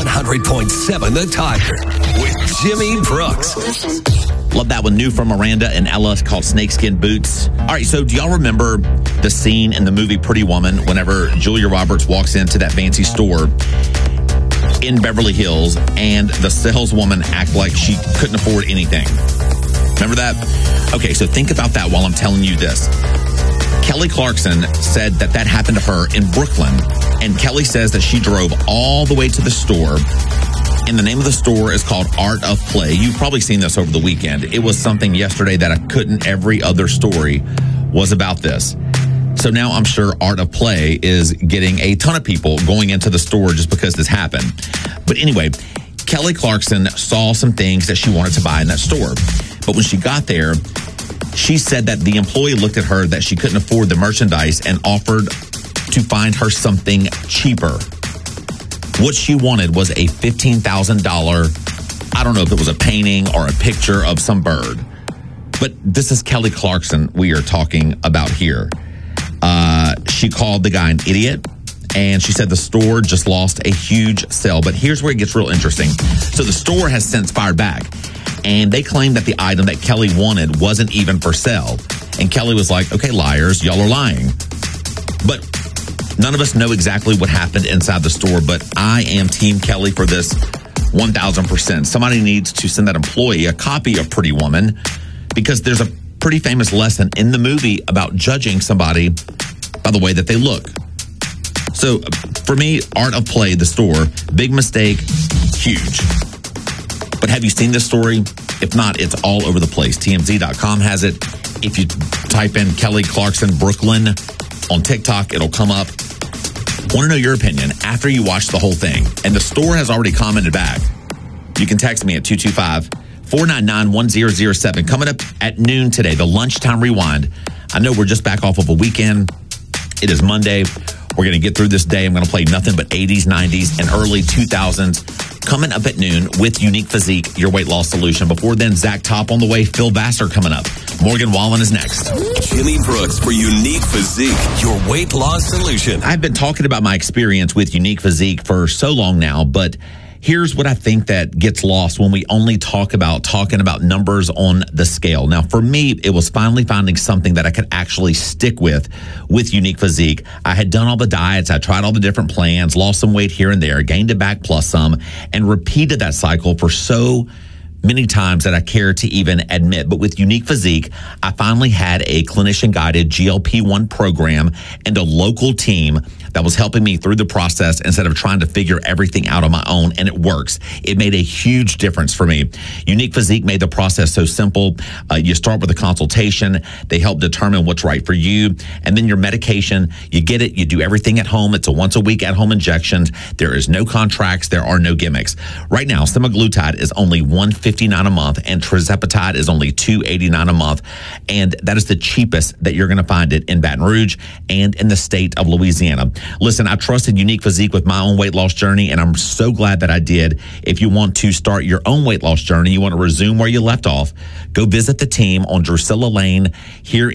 100.7 The Tiger with Jimmy Brooks. Love that one. New from Miranda and Ella, called Snakeskin Boots. All right, so do y'all remember the scene in the movie Pretty Woman whenever Julia Roberts walks into that fancy store in Beverly Hills and the saleswoman act like she couldn't afford anything? Remember that? Okay, so think about that while I'm telling you this. Kelly Clarkson said that happened to her in Brooklyn, and Kelly says that she drove all the way to the store, and the name of the store is called Art of Play. You've probably seen this over the weekend. It was something yesterday that I couldn't. Every other story was about this. So now I'm sure Art of Play is getting a ton of people going into the store just because this happened. But anyway, Kelly Clarkson saw some things that she wanted to buy in that store. But when she got there, she said that the employee looked at her that she couldn't afford the merchandise and offered to find her something cheaper. What she wanted was a $15,000, I don't know if it was a painting or a picture of some bird. But this is Kelly Clarkson we are talking about here. She called the guy an idiot, and she said the store just lost a huge sale. But here's where it gets real interesting. So the store has since fired back, and they claimed that the item that Kelly wanted wasn't even for sale. And Kelly was like, okay, liars, y'all are lying. But none of us know exactly what happened inside the store, but I am Team Kelly for this 1,000%. Somebody needs to send that employee a copy of Pretty Woman, because there's a pretty famous lesson in the movie about judging somebody by the way that they look. So for me, Art of Play, the store, big mistake, huge. But have you seen this story? If not, it's all over the place. TMZ.com has it. If you type in Kelly Clarkson Brooklyn on TikTok, it'll come up. Want to know your opinion after you watch the whole thing. And the store has already commented back. You can text me at 225-499-1007. Coming up at noon today, the Lunchtime Rewind. I know we're just back off of a weekend. It is Monday. We're going to get through this day. I'm going to play nothing but 80s, 90s, and early 2000s. Coming up at noon with Unique Physique, your weight loss solution. Before then, Zach Top on the way. Phil Vassar coming up. Morgan Wallen is next. Jimmy Brooks for Unique Physique, your weight loss solution. I've been talking about my experience with Unique Physique for so long now, but here's what I think that gets lost when we only talking about numbers on the scale. Now, for me, it was finally finding something that I could actually stick with Unique Physique. I had done all the diets. I tried all the different plans, lost some weight here and there, gained it back plus some, and repeated that cycle for so many times that I care to even admit. But with Unique Physique, I finally had a clinician-guided GLP-1 program and a local team that was helping me through the process instead of trying to figure everything out on my own, and it works. It made a huge difference for me. Unique Physique made the process so simple. You start with a consultation. They help determine what's right for you, and then your medication, you get it. You do everything at home. It's a once-a-week at-home injection. There is no contracts. There are no gimmicks. Right now, semaglutide is only $159 a month, and tirzepatide is only $289 a month, and that is the cheapest that you're going to find it in Baton Rouge and in the state of Louisiana. Listen, I trusted Unique Physique with my own weight loss journey, and I'm so glad that I did. If you want to start your own weight loss journey, you want to resume where you left off, go visit the team on Drusilla Lane here